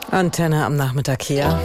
Antenne am Nachmittag hier.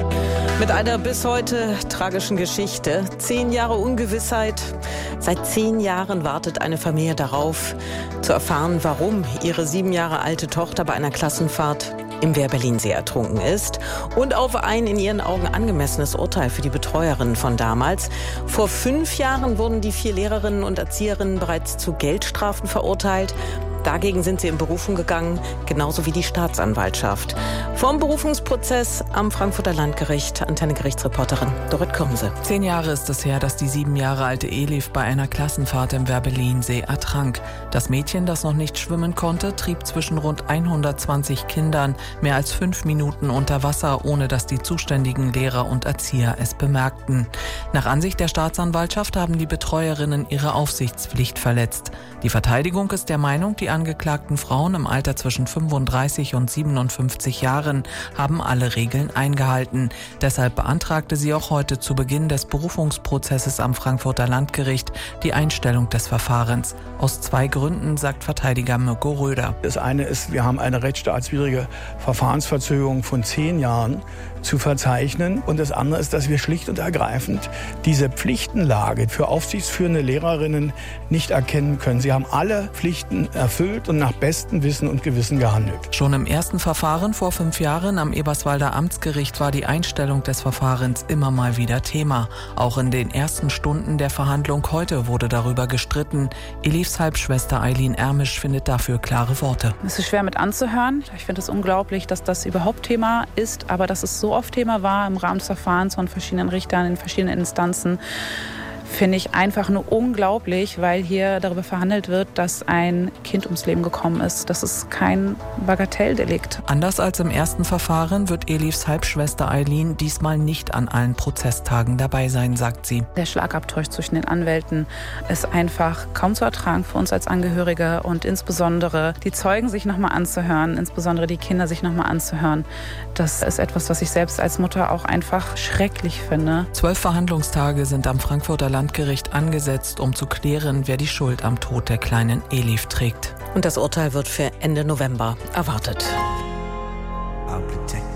Mit einer bis heute tragischen Geschichte. 10 Jahre Ungewissheit. Seit 10 Jahren wartet eine Familie darauf, zu erfahren, warum ihre 7 Jahre alte Tochter bei einer Klassenfahrt im Wehr-Berlin-See ertrunken ist. Und auf ein in ihren Augen angemessenes Urteil für die Betreuerinnen von damals. Vor 5 Jahren wurden die 4 Lehrerinnen und Erzieherinnen bereits zu Geldstrafen verurteilt. Dagegen sind sie in Berufung gegangen, genauso wie die Staatsanwaltschaft. Vor dem Berufungsprozess am Frankfurter Landgericht, Antenne-Gerichtsreporterin Dorit Kürnse. 10 Jahre ist es her, dass die 7 Jahre alte Elif bei einer Klassenfahrt im Wehr-Berlin-See ertrank. Das Mädchen, das noch nicht schwimmen konnte, trieb zwischen rund 120 Kindern mehr als 5 Minuten unter Wasser, ohne dass die zuständigen Lehrer und Erzieher es bemerkten. Nach Ansicht der Staatsanwaltschaft haben die Betreuerinnen ihre Aufsichtspflicht verletzt. Die Verteidigung ist der Meinung, die angeklagten Frauen im Alter zwischen 35 und 57 Jahren haben alle Regeln eingehalten. Deshalb beantragte sie auch heute zu Beginn des Berufungsprozesses am Frankfurter Landgericht die Einstellung des Verfahrens. Aus 2 Gründen, sagt Verteidiger Mirko Röder. Das eine ist, wir haben eine rechtsstaatswidrige Verfahrensverzögerung von 10 Jahren zu verzeichnen. Und das andere ist, dass wir schlicht und ergreifend diese Pflichtenlage für aufsichtsführende Lehrerinnen nicht erkennen können. Sie haben alle Pflichten erfüllt und nach bestem Wissen und Gewissen gehandelt. Schon im ersten Verfahren vor 5 Jahren am Eberswalder Amtsgericht war die Einstellung des Verfahrens immer mal wieder Thema. Auch in den ersten Stunden der Verhandlung heute wurde darüber gestritten. Elifs Halbschwester Eileen Ermisch findet dafür klare Worte. Es ist schwer mit anzuhören. Ich finde es unglaublich, dass das überhaupt Thema ist, aber dass es so oft Thema war im Rahmen des Verfahrens von verschiedenen Richtern in verschiedenen Instanzen, finde ich einfach nur unglaublich, weil hier darüber verhandelt wird, dass ein Kind ums Leben gekommen ist. Das ist kein Bagatelldelikt. Anders als im ersten Verfahren wird Elifs Halbschwester Eileen diesmal nicht an allen Prozesstagen dabei sein, sagt sie. Der Schlagabtausch zwischen den Anwälten ist einfach kaum zu ertragen für uns als Angehörige und insbesondere die Zeugen sich nochmal anzuhören, insbesondere die Kinder sich nochmal anzuhören. Das ist etwas, was ich selbst als Mutter auch einfach schrecklich finde. 12 Verhandlungstage sind am Frankfurter Landgericht angesetzt, um zu klären, wer die Schuld am Tod der kleinen Elif trägt. Und das Urteil wird für Ende November erwartet. I'll protect